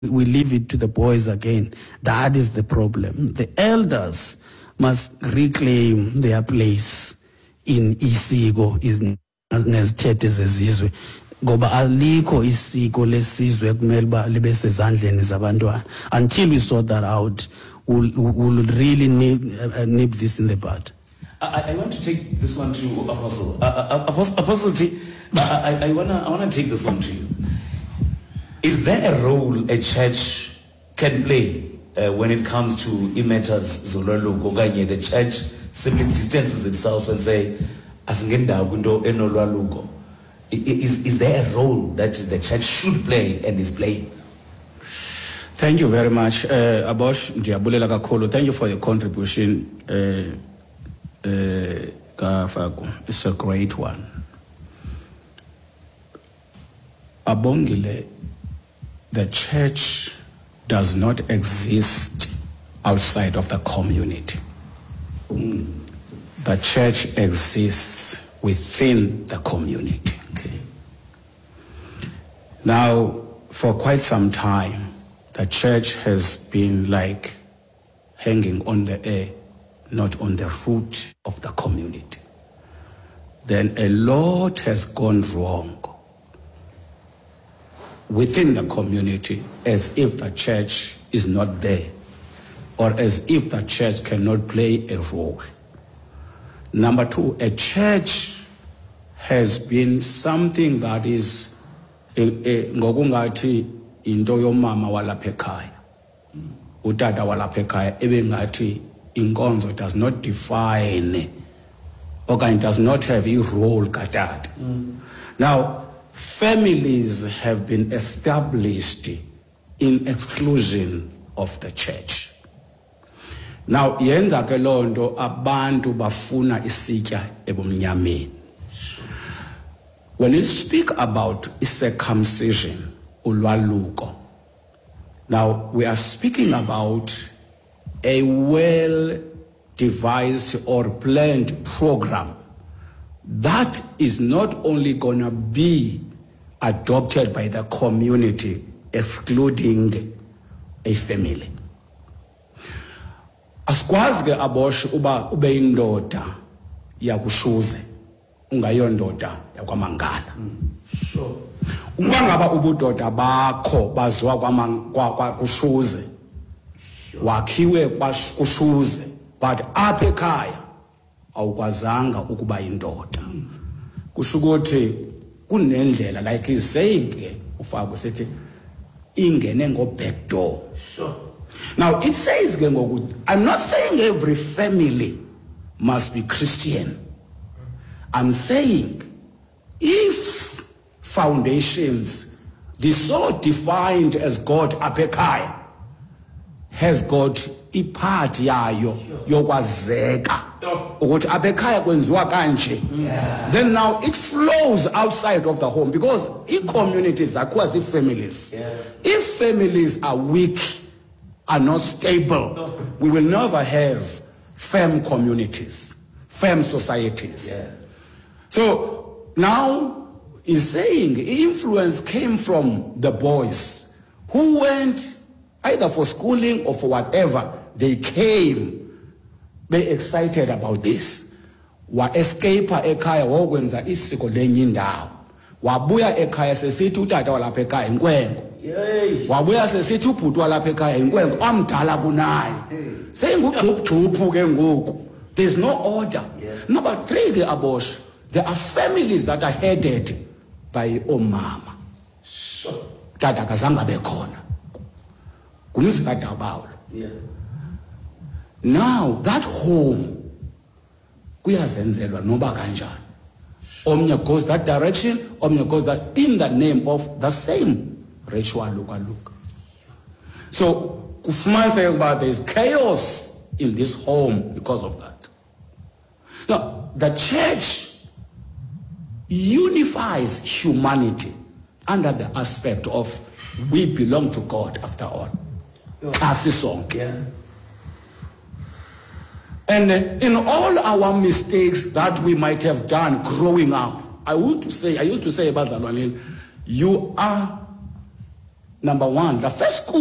we leave it to the boys again. That is the problem. The elders must reclaim their place in isiko nezithethe zezizwe ngoba alikho isiko lesizwe ekumele ba libe sezandleni zabantwana. Until we sort that out, we'll really nip this in the bud. I want to take this one to Apostle. Apostle T, I wanna take this one to you. Is there a role a church can play when it comes to matters zolwaluko? Okanye the church simply distances itself and say, "Asingendawo kwinto enolwaluko." Is there a role that the church should play and is playing? Thank you very much, Abosh Ndiabulela kakhulu. Thank you for your contribution, Kafaku. It's a great one. Abongile, the church does not exist outside of the community. The church exists within the community. Okay. Now, for quite some time, the church has been like hanging on the air, not on the root of the community. Then a lot has gone wrong within the community, as if the church is not there, or as if the church cannot play a role. Number two, a church has been something that is ngokungathi into yomama walapha ekhaya, utata walapha ekhaya, ebengathi inkonzo does not define okanye does not have a role katata. Now, families have been established in exclusion of the church. Now, yenza ke lonto abantu bafuna isitya ebumnyameni. When you speak about circumcision, ulwaluko, now we are speaking about a well-devised or planned program that is not only gonna be adopted by the community, excluding a family. Asikwazi ke Abosh uba ube indoda yakushuze ungayondoda yakwaMangala. Sure. Uma ngaba ubudoda bakho baziwa kwakushuze, wakhiwe kushuze, but apha ekhaya awukwazanga ukuba indoda. Kusho ukuthi kunendlela, like he's saying ke ufaka usethi ingene ngo back door. Sure. Now it says ke ngokuthi, I'm not saying every family must be Christian. I'm saying if foundations, the so defined as God apha ekhaya, has got ipart yayo yokwazeka ukuthi apha ekhaya kwenziwa kanje, then now it flows outside of the home, because communities are quasi families. If families are weak, are not stable, we will never have firm communities, firm societies. So now he's saying influence came from the boys who went either for schooling or for whatever. They came, they excited about this. Wa escape ekhaya wokwenza isiko lenye indawo. Wabuya ekhaya sesithi utata walapha ekhaya inkwenko. Wabuya sesithi ubhuti walapha ekhaya inkwenko amdala kunaye. Sengugxubugxubhu ke ngoku. There's no order. Number three, the Abosh, there are families that are headed by omama. Tata kazanga bekhona. Kumzi kaDabawulo. Now that home kuyazenzelwa noba kanjani. Omnye goes that direction, omnye goes that, in the name of the same ritual look. So kufumaniseka ukuba there is chaos in this home because of that. Now the church unifies humanity under the aspect of we belong to God after all. And in all our mistakes that we might have done growing up, I used to say, Bazalwane, you are Number one, the first school